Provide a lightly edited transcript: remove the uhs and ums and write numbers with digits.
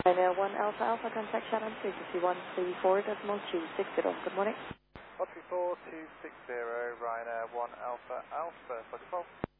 Ryanair 1 Alpha Alpha, contact Shannon 35134.260. Good morning. 134-260, Ryanair 1 Alpha Alpha, 44.